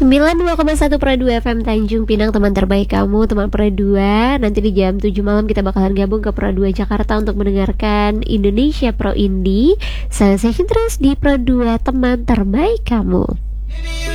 92,1 Pro 2 FM Tanjung Pinang, teman terbaik kamu, teman Pro 2. Nanti di jam 7 malam kita bakalan gabung ke Pro 2 Jakarta untuk mendengarkan Indonesia Pro Indie. Session terus di Pro 2, teman terbaik kamu.